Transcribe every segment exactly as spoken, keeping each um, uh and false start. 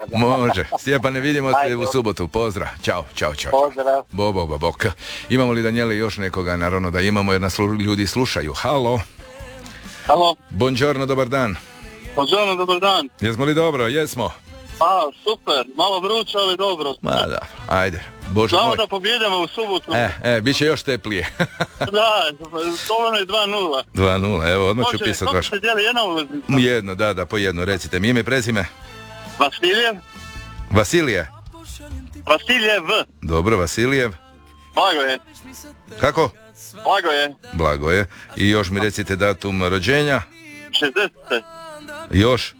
Može. Stjepane, vidimo se u subotu. Pozdrav. Ćao, čao, čao. Pozdrav. Bo, bo, bo, bok. Imamo li, Danijeli, još nekoga? Naravno da imamo jer nas ljudi slušaju. Halo. Halo. Buongiorno, dobar dan. Buongiorno, dobar dan. Jesmo li dobro? Jesmo. A, super. Malo vruće, ali dobro. Ma da, ajde. Bože Znamo moj. da pobjedemo u subotu. E, e, bit će još teplije. Da, dovoljno je dva nula. dva nula, evo, odmah ću pisat vaš. Kako se dijeli jedna ulaznica? Jedno, da, da, po jedno. Recite mi ime, prezime. Vasiljev. Vasilije. Vasiljev. Dobro, Vasilijev. Blago je. Kako? Blago je. Blago je. I još mi recite datum rođenja. šezdeset. Još?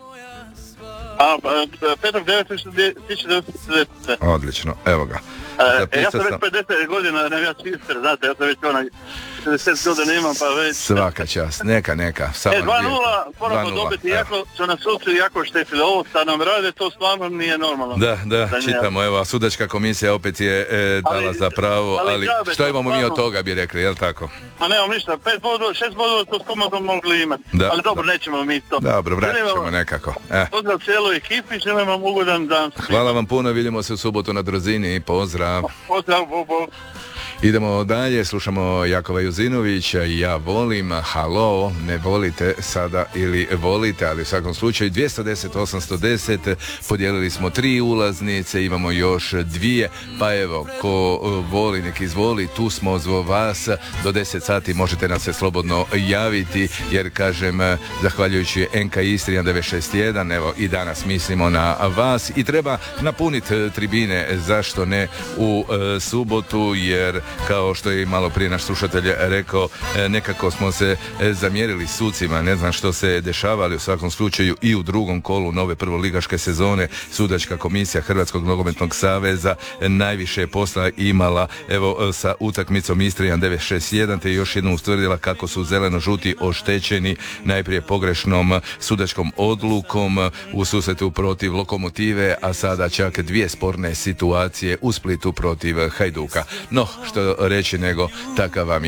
A, petog devetog tisuća devetsto šezdeset. Odlično, evo ga. E, ja sam već pedeset godina, ne ja čister, znate, ja sam već onaj šezdeset godina imam, pa već... Svaka čast, neka, neka. E, dva nula moramo dobiti, jako su na sucu jako štetili. Ovo što nam rade, to stvarno nije normalno. Da, da, čitamo, evo, sudačka komisija opet je e, dala ali, za pravo, ali, ali džabe, što imamo mi od toga, bi rekli, jel tako? Ma nemam ništa, pet bodova, šest bodova to s komodom mogli imati, da. Ali dobro, nećemo mi to. Dobro, vratit ćemo nekako. E. Pozdrav cijeloj ekipi, želim vam ugodan dan. Hvala vam puno, vidimo se u subotu na Drozini, pozdrav. Pozdrav, bo, bo. Idemo dalje, slušamo Jakova Juzinovića i Ja volim, halo, ne volite sada ili volite, ali u svakom slučaju dvjesto deset osamsto deset, podijelili smo tri ulaznice, imamo još dvije, pa evo, ko voli nek izvoli, tu smo zbog vas, do deset sati možete nam se slobodno javiti, jer kažem, zahvaljujući N K Istrijan devet šest jedan, evo i danas mislimo na vas i treba napuniti tribine, zašto ne u e, subotu, jer kao što je i malo prije naš slušatelj rekao, nekako smo se zamjerili sucima, ne znam što se dešava, ali u svakom slučaju i u drugom kolu nove prvoligaške sezone sudačka komisija Hrvatskog nogometnog saveza najviše posla imala, evo, sa utakmicom Istrijan devet šest jedan, te još jednom ustvrdila kako su zeleno-žuti oštećeni najprije pogrešnom sudačkom odlukom u susretu protiv Lokomotive, a sada čak dvije sporne situacije u Splitu protiv Hajduka. No, što reći nego takav vam je